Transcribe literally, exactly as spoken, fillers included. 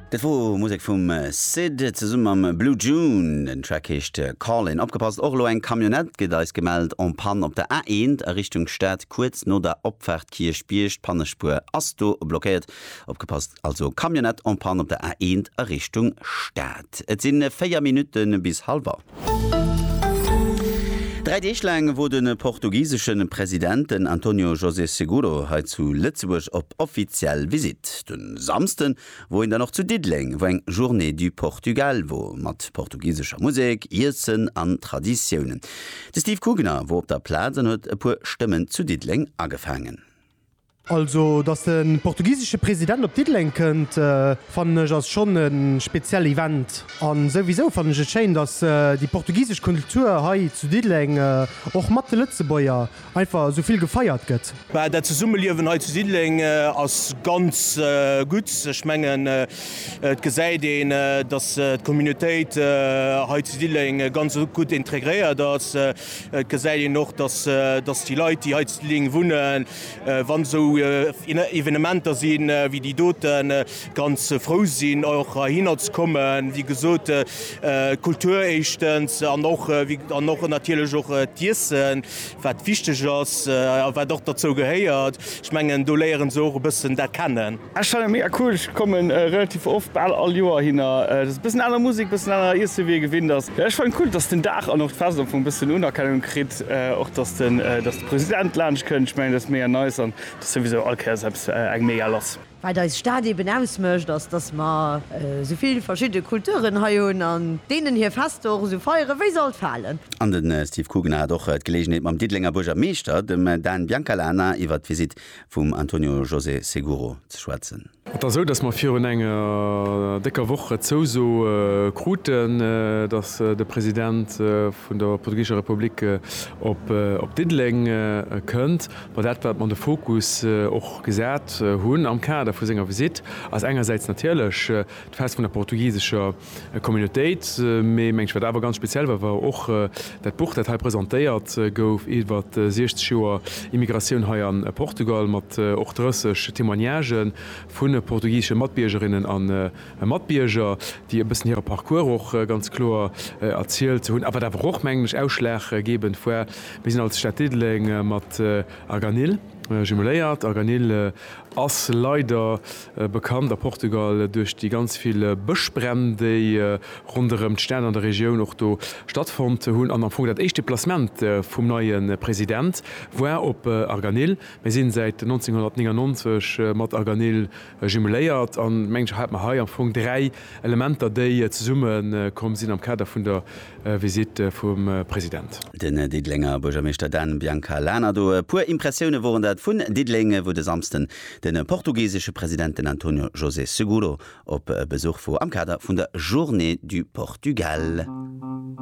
Dat wo Musik vum Sid ze summe am Blue June den Trackcht Callin opgepasst och lo eng Kamionett gedeis gemeldt an Pan op der A eins a Richtung Stadt kurz no der Opfahrt Kier spiecht Pannespur Asto blockiert opgepasst also Kamionett an Pan op der A eins a Richtung Stadt. Et sinn vier Minuten bis halber. Drei Deechlang wo den portugiesischen Präsidenten Antonio José Seguro heute zu Lützeburg op offiziell Visit. Den Samsten wo ihn dann noch zu Didling, wo eng Journée du Portugal, wo mat portugiesischer Musik, Irzen an Traditionen. De Steve Kugner, wo op der Platz huet e puer Stimmen zu Didling angefangen. Also, dass den portugiesische Präsident op Didling könnt, äh, fand ich das schon ein spezielles Event. Und sowieso fand ich es schön, dass äh, die portugiesische Kultur hier zu Didling äh, auch mit den Lützebäuer einfach so viel gefeiert wird. Bei der Zusammenleben hier zu Didling äh, ist ganz äh, gut. Ich meine, äh, gesagt, äh, dass äh, die Communität äh, hier zu Didling äh, ganz gut integriert ist. Äh, gesagt noch, dass, äh, dass die Leute, die hier zu Didling wohnen, äh, wann so Evenementer sinn wie die Doten ganz froh sinn auch hinzukommen, wie gesot äh, Kulturechtens an noch wie an noch natürlich auch Tiersen wat wichtig ass äh, doch dazu geheiert. Ich mengen do leeren so bisssen der kennen. Es schon mé cool, ich kommen äh, relativ oft bei all Joer hin. Äh, das bisschen aller Musik bis an der erste W gewinnt das. Ja, ich fand cool, dass den Dach auch noch fast vu bisschen Unerkennung krit äh, auch dass den äh, das Präsident Land könnt ich mein das mehr neues an das sowieso okay, selbst äh, eng mé los. Weil das Stadion benausmcht, dass das ma äh, so viele verschiedene Kulturen haun an denen hier fast so feiere wie soll fallen. An den äh, Steve Kugner hat doch äh, gelesen am Didlinger Burger Meester dem äh, Dan Biancalana iwwer Visit vum Antonio José Seguro zu schwatzen. Da so, dass man für eine enge dicker Woche zo so äh, kruten, äh, dass äh, der Präsident äh, von der Portugiesischen Republik äh, op, äh, op Didling äh, könnt, aber dat wird man den Fokus äh, auch gesät äh, hun am Kader für senger Visit. Als einerseits natürlich äh, fest von der portugiesischen äh, Communität, äh, mensch wird aber ganz speziell, weil wir auch äh, das Buch das halt präsentiert äh, gouf iwwer äh, sechzig Joer Immigration hier an äh, Portugal mit äh, auch russsisch Témoignagen von portugiesische Matbiergerinnen an äh, Matbierger, die ein bisschen ihre Parcours auch äh, ganz klar äh, erzählt hun, aber da auch mengsch Ausschläge äh, geben vor wir sind als Stadt Didling äh, mit äh, Arganil. Jumeléiert Arganil äh, ass leider äh, bekannt der Portugal äh, durch die ganz viele Bëchbrände die äh, runem Stern an der Region noch do stattfand hunn an Anfang dat echte Placement äh, vum neuen äh, Präsident, wo er op äh, Arganil wir sind seit neunzehnhundertneunundneunzig äh, mat Arganil äh, jumeléiert an Mensch hat man ha am Funk drei Elemente déi äh, zu summen äh, kommen sinn am Kader vun der äh, Visite äh, vum äh, Präsident. Den äh, Didlinger Bürgermeister Dan Biancalana do äh, pur Impressionen wurden dat vun Didlinge wo de samsten den portugiesische Präsidenten Antonio José Seguro op Besuch vor am Kader vun der Journée du Portugal.